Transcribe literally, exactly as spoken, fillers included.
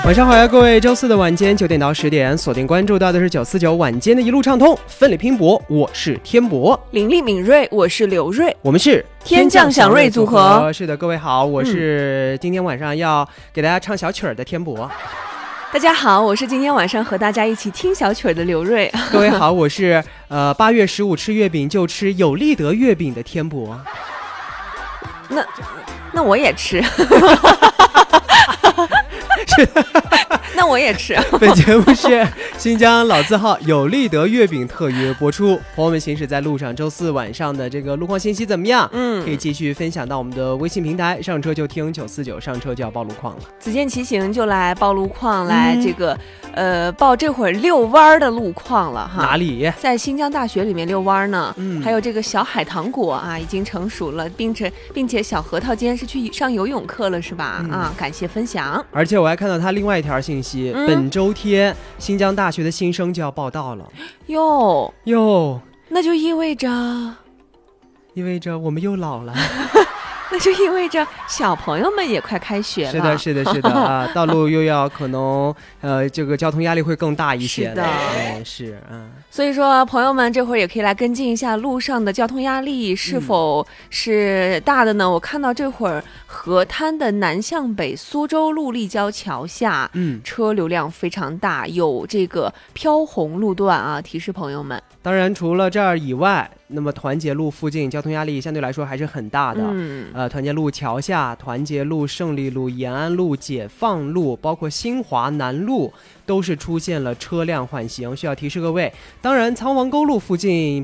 晚上好呀，各位！周四的晚间九点到十点，锁定关注到的是九四九晚间的一路畅通，奋力拼搏。我是天博， 伶俐敏锐，我是刘锐， 我们是天降祥瑞组合。 是的，各位好，我是今天晚上要给大家唱小曲儿的天博。 大家好，我是今天晚上和大家一起听小曲儿的刘锐。 各位好，我是呃八月十五吃月饼就吃有利德月饼的天博。 那那我也吃。那我也吃。 本节目是新疆老字号有利德月饼特约播出。朋友们行驶在路上，周四晚上的这个路况信息怎么样？嗯，可以继续分享到我们的微信平台，上车就听九四九，上车就要报路况了。 子健骑行就来报路况，来这个、嗯、呃报这会儿遛弯的路况了哈。 哪里？ 在新疆大学里面遛弯呢。 嗯， 还有这个小海棠果啊，已经成熟了，并且并且小核桃今天是去上游泳课了，是吧？嗯、啊，感谢分享。 而且我还看到他另外一条信息，嗯、本周天新疆大学的新生就要报到了。 哟哟， 那就意味着， 意味着我们又老了。 那就意味着小朋友们也快开学了。 是的，是的，是的啊！道路又要可能呃，这个交通压力会更大一些的。 嗯，是嗯。 所以说，朋友们这会儿也可以来跟进一下路上的交通压力是否是大的呢？嗯、我看到这会儿河滩的南向北苏州路立交桥下，嗯，车流量非常大，有这个飘红路段啊，提示朋友们。 当然，除了这儿以外，那么团结路附近交通压力相对来说还是很大的。嗯，呃，团结路桥下、团结路、胜利路、延安路、解放路，包括新华南路，都是出现了车辆缓行，需要提示各位。当然，仓王沟路附近